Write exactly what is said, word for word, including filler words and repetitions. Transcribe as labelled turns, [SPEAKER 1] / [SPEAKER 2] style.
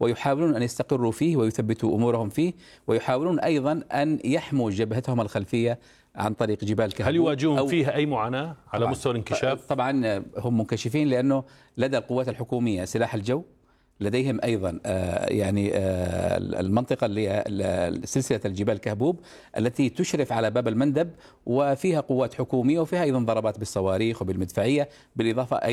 [SPEAKER 1] ويحاولون أن يستقروا فيه ويثبتوا أمورهم فيه، ويحاولون أيضا أن يحموا جبهتهم الخلفية عن طريق جبال كهبوب.
[SPEAKER 2] هل يواجهون فيها أي معاناة على مستوى الانكشاف؟
[SPEAKER 1] طبعا هم منكشفين، لأنه لدى القوات الحكومية سلاح الجو، لديهم أيضا يعني المنطقة اللي سلسلة الجبال كهبوب التي تشرف على باب المندب، وفيها قوات حكومية، وفيها أيضا ضربات بالصواريخ وبالمدفعية، بالإضافة